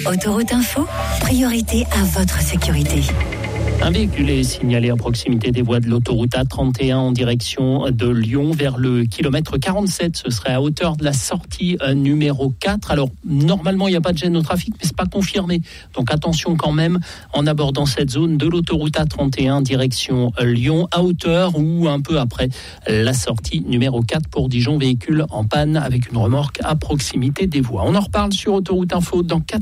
Autoroute Info, priorité à votre sécurité. Un véhicule est signalé à proximité des voies de l'autoroute A31 en direction de Lyon vers le kilomètre 47. Ce serait à hauteur de la sortie numéro 4. Alors, normalement, il n'y a pas de gêne au trafic, mais ce n'est pas confirmé. Donc, attention quand même en abordant cette zone de l'autoroute A31 direction Lyon à hauteur ou un peu après la sortie numéro 4 pour Dijon. Véhicule en panne avec une remorque à proximité des voies. On en reparle sur Autoroute Info dans 4